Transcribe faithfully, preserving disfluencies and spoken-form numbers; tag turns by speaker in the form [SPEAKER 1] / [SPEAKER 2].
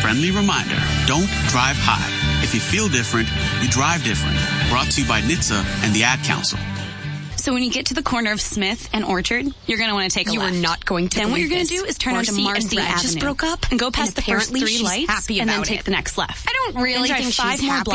[SPEAKER 1] friendly reminder, don't drive high. If you feel different, you drive different. Brought to you by N H T S A and the Ad Council.
[SPEAKER 2] So when you get to the corner of Smith and Orchard, you're going to want to take a
[SPEAKER 3] you
[SPEAKER 2] left.
[SPEAKER 3] You are not going to
[SPEAKER 2] Then what you're going to
[SPEAKER 3] this.
[SPEAKER 2] do is turn
[SPEAKER 3] Marcy
[SPEAKER 2] onto Marcy
[SPEAKER 3] and Brad
[SPEAKER 2] Avenue.
[SPEAKER 3] just broke up
[SPEAKER 2] And go past
[SPEAKER 3] and
[SPEAKER 2] the first three
[SPEAKER 3] she's
[SPEAKER 2] lights
[SPEAKER 3] happy
[SPEAKER 2] and then
[SPEAKER 3] about
[SPEAKER 2] take
[SPEAKER 3] it.
[SPEAKER 2] the next left.
[SPEAKER 3] I don't really
[SPEAKER 2] then drive
[SPEAKER 3] think
[SPEAKER 2] five
[SPEAKER 3] she's
[SPEAKER 2] more
[SPEAKER 3] happy